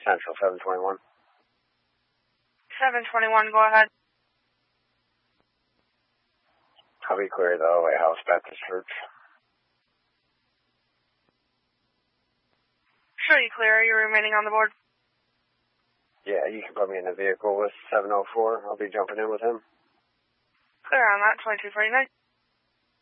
Central 721. 721, go ahead. I'll be clear the OA House Baptist Church. Sure, you clear. Are you remaining on the board? Yeah, you can put me in the vehicle with 704. I'll be jumping in with him. Clear on that, 2249.